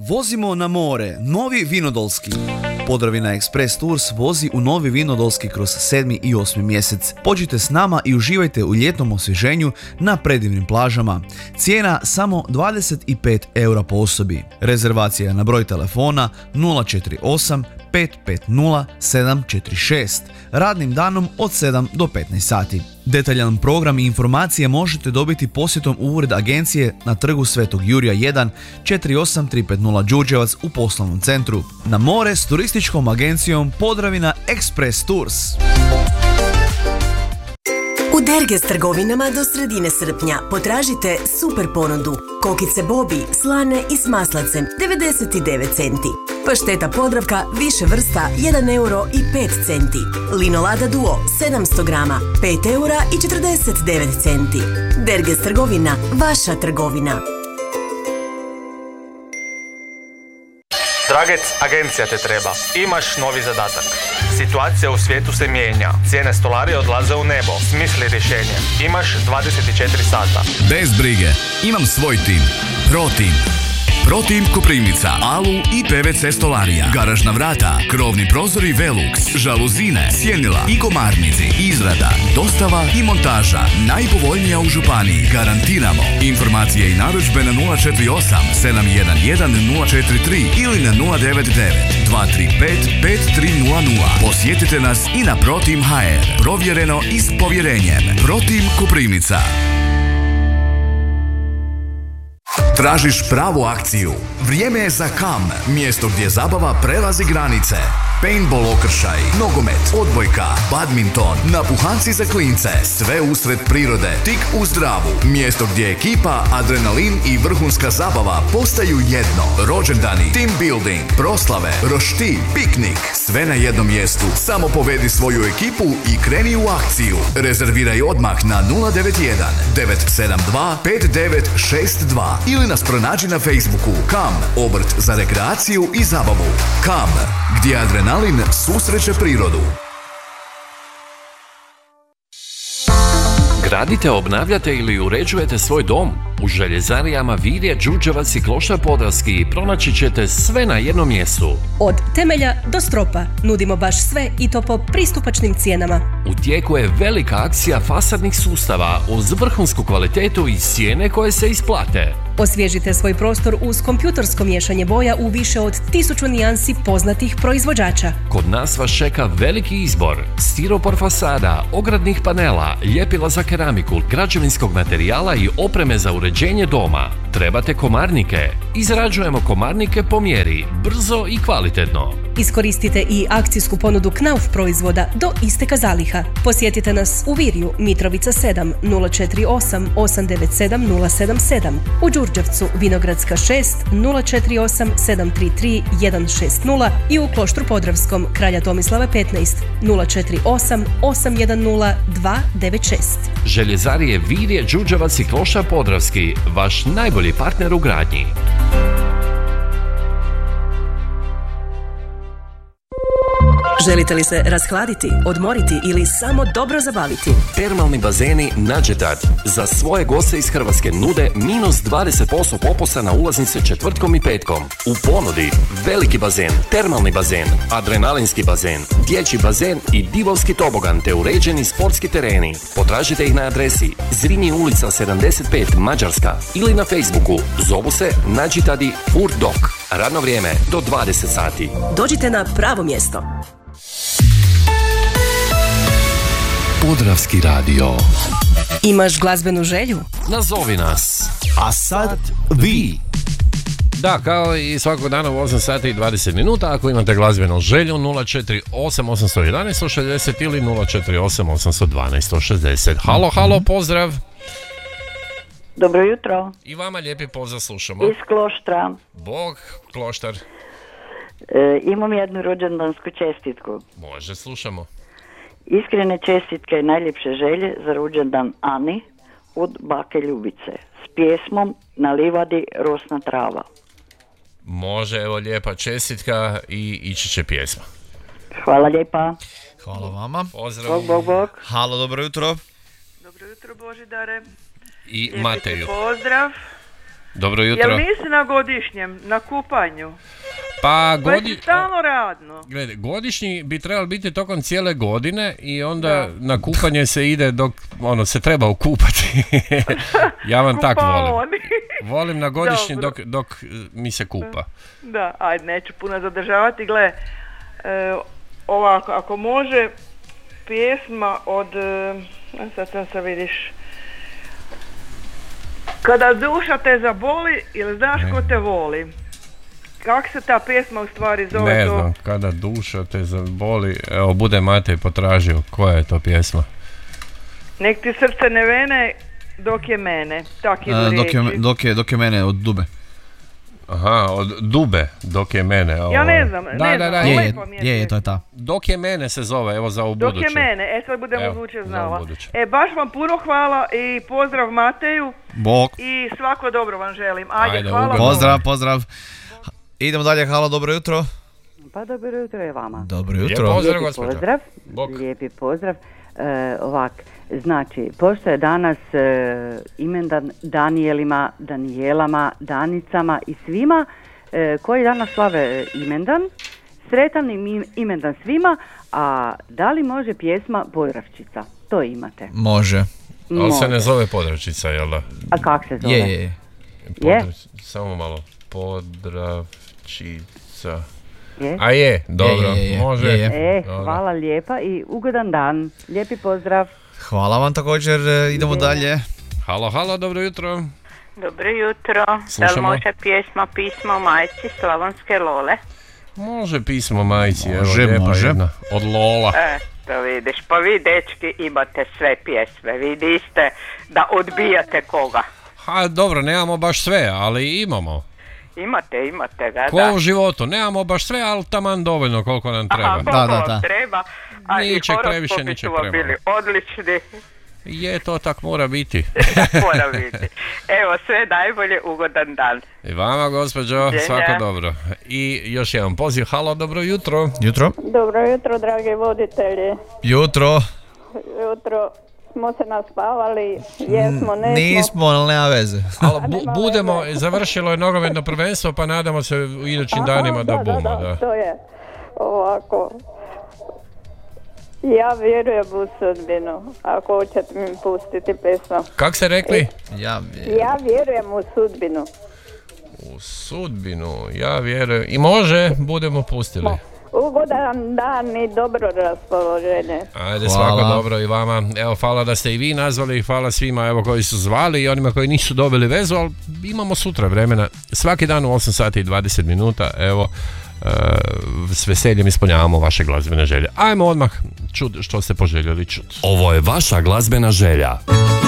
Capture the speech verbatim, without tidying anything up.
Vozimo na more, Novi Vinodolski. Podravina Express Tours vozi u Novi Vinodolski kroz sedmi i osmi mjesec. Pođite s nama i uživajte u ljetnom osvježenju na predivnim plažama. Cijena samo dvadeset pet eura po osobi. Rezervacija na broj telefona nula četiri osam pet pet nula sedam četiri šest. Radnim danom od sedam do petnaest sati. Detaljan program i informacije možete dobiti posjetom u ured agencije na trgu Svetog Jurija jedan četiri osam tri pet nula Đurđevac u poslovnom centru. Na more s turističkom agencijom Podravina Express Tours. U Derges trgovinama do sredine srpnja potražite super ponudu. Kokice Bobi, slane i s maslacem, devedeset devet centi. Pašteta Podravka, više vrsta, jedan euro i pet centi. Linolada Duo, sedamsto grama, pet eura i četrdeset devet centi. Derges trgovina, vaša trgovina. Dragec, agencija te treba. Imaš novi zadatak. Situacija u svijetu se mijenja. Cijene stolarije odlaze u nebo. Smisli rješenje. Imaš dvadeset četiri sata. Bez brige. Imam svoj tim. ProTeam. ProTeam Koprivnica, Alu i P V C stolarija, garažna vrata, krovni prozori Velux, žaluzine, sjenila i komarnici, izrada, dostava i montaža. Najpovoljnija u županiji. Garantiramo. Informacije i narudžbe na nula četiri osam sedam jedan jedan nula četiri tri ili na nula devet devet dva tri pet pet tri nula nula. Posjetite nas i na ProTeam H R. Provjereno i s povjerenjem. ProTeam Koprivnica. Tražiš pravu akciju? Vrijeme je za Kam, mjesto gdje zabava prelazi granice. Paintball okršaj, nogomet, odbojka, badminton, napuhanci za klince, sve usred prirode, tik uz Dravu. Mjesto gdje ekipa, adrenalin i vrhunska zabava postaju jedno. Rođendani, team building, proslave, roštilj, piknik, sve na jednom mjestu. Samo povedi svoju ekipu i kreni u akciju. Rezerviraj odmah na nula devet jedan devet sedam dva pet devet šest dva ili nas pronađi na Facebooku. Kam, obrt za rekreaciju i zabavu. Kam, gdje adrenalin susreće prirodu. Gradite, obnavljate ili uređujete svoj dom? U željezarijama Virje, Đurđevac i Kloštar Podravski pronaći ćete sve na jednom mjestu. Od temelja do stropa nudimo baš sve i to po pristupačnim cijenama. U tijeku je velika akcija fasadnih sustava uz vrhunsku kvalitetu i cijene koje se isplate. Osvježite svoj prostor uz kompjutorsko miješanje boja u više od tisuću nijansi poznatih proizvođača. Kod nas vas čeka veliki izbor stiropor fasada, ogradnih panela, ljepila za keramiku, građevinskog materijala i opreme za uređenje doma. Trebate komarnike? Izrađujemo komarnike po mjeri, brzo i kvalitetno. Iskoristite i akcijsku ponudu Knauf proizvoda do isteka zaliha. Posjetite nas u Virju, Mitrovica sedam, nula četiri osam osam devet sedam nula sedam sedam. U Đurđevcu, Vinogradska šest, nula četiri osam sedam tri tri jedan šest nula i u Kloštru Podravskom, Kralja Tomislava petnaest, nula četiri osam osam jedan nula dva devet šest. Željezarije Virje, Đurđevac i Kloštar Podravski, vaš najbolji partner u gradnji. Želite li se rashladiti, odmoriti ili samo dobro zabaviti? Termalni bazeni Nađetad za svoje goste iz Hrvatske nude minus dvadeset posto popusta na ulaznice četvrtkom i petkom. U ponudi veliki bazen, termalni bazen, adrenalinski bazen, dječji bazen i divovski tobogan te uređeni sportski tereni. Potražite ih na adresi Zrinji ulica sedamdeset pet Mađarska ili na Facebooku. Zovu se Nađetadi Furt Dog. Radno vrijeme do dvadeset sati. Dođite na pravo mjesto. Podravski radio. Imaš glazbenu želju? Nazovi nas. A sad vi. Da, kao i svakog dana u osam sati i dvadeset minuta, ako imate glazbenu želju, nula četiri osam osam jedan jedan šezdeset ili nula četiri osam osam jedan dva šezdeset. Halo, halo, pozdrav. Dobro jutro. I vama lijepi pozdrav, slušamo. Iz Kloštra. Bog, Kloštar. E, imam jednu rođendansku čestitku. Može, slušamo. Iskrene čestitke i najljepše želje za rođendan Ani od bake Ljubice s pjesmom Na livadi rosna trava. Može, evo lijepa čestitka i ići će pjesma. Hvala lijepa. Hvala vama. Pozdrav. Bog, bog, bog. Halo, dobro jutro. Dobro jutro, Božidare. I Lijepi Mateju. pozdrav. Dobro jutro. Jel nisi na godišnjem, na kupanju? Pa Godi... godi... stalno radno. Gledaj, godišnji bi trebali biti tokom cijele godine i onda da. Na kupanje se ide dok ono se treba ukupati. Ja vam tak volim. Volim na godišnji dok, dok mi se kupa. Da, ajde, neću puno zadržavati. Gle, e, ovako, ako može, pjesma od, e, sad sam se vidiš, Kada duša te zaboli, ili znaš ne. Ko te voli? Kako se ta pjesma u stvari zove? Ne to? znam, kada duša te zaboli, evo bude Matej potražio, koja je to pjesma? Nek ti srce ne vene dok je mene, tak idu riječi. Dok je, dok, je, dok je mene od dube. Aha, od dube, dok je mene. Ovo... Ja ne znam, da, ne da, da, znam. Je, je, je, to je ta. Dok je mene se zove, evo za u buduće. Dok je mene, e sad budemo zvuče znala. Buduće. E, baš vam puno hvala i pozdrav Mateju. Bog. I svako dobro vam želim. Ajde, Ajde hvala. Pozdrav, pozdrav. Idemo dalje, halo, dobro jutro. Pa dobro jutro je vama. Dobro jutro. Lijep pozdrav, Lijepi pozdrav. Bog. Lijepi pozdrav. E, ovak, znači, pošto je danas e, imendan Danijelima, Danijelama, Danicama i svima e, koji danas slave imendan, sretan im imendan svima, a da li može pjesma Podravčica? To imate. Može. Ali se ne zove Podravčica, jel da? A kak se zove? Je, je, je. Podra... Samo malo. Podravčica. Je? A je, dobro, je, je, je. može. Je, je. E, hvala lijepa i ugodan dan. Lijepi pozdrav. Hvala vam također, idemo je. dalje. Halo, halo, dobro jutro. Dobro jutro. Da li može pjesma Pismo majci Slavonske Lole? Može pismo majci, može, evo lijepa može. Jedna, od Lola. E, to vidiš, pa vi dečki imate sve pjesme, vidiste da odbijate koga. Ha, dobro, nemamo baš sve, ali imamo. Imate, imate ga, Ko da. u životu, nemamo baš sve, ali taman dovoljno koliko nam treba. Aha, koliko da, da, vam da. treba, a ničeg i previše, ničeg premalo. Bili odlični. Je, to tak mora biti. Mora biti. Evo, sve najbolje, ugodan dan. I vama, gospođo, Djenja. svako dobro. I još jedan poziv, halo, dobro jutro. Jutro. Dobro jutro, dragi voditelji. Jutro. Jutro. Smo se naspavali, jesmo, nesmo. Nismo, ali nema veze. Ali bu, budemo, završilo je nogometno prvenstvo, pa nadamo se u idućim Aha, danima da, da bumo. Da, da, da, to je ovako. Ja vjerujem u sudbinu, ako hoćete mi pustiti pesmu. Kak ste rekli? Ja, ja vjerujem u sudbinu. U sudbinu, ja vjerujem. I može, budemo pustili. Mo. Ugodan dan i dobro raspoloženje. Ajde, svako dobro i vama. Evo, hvala da ste i vi nazvali i hvala svima evo koji su zvali i onima koji nisu dobili vezu, ali imamo sutra vremena. Svaki dan u osam sati i dvadeset minuta, evo, e, s veseljem ispunjavamo vaše glazbene želje. Ajmo odmah čut što ste poželjeli čut. Ovo je vaša glazbena želja.